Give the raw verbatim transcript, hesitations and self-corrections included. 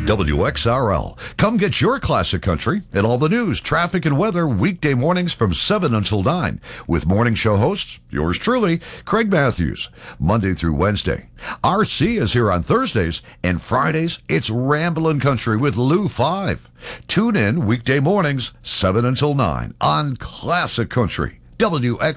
W X R L. Come get your classic country and all the news, traffic, and weather weekday mornings from seven until nine with morning show hosts, yours truly, Craig Matthews, Monday through Wednesday. R C is here on Thursdays, and Fridays, it's Ramblin' Country with Lou five. Tune in weekday mornings, seven until nine on Classic Country, W X R L.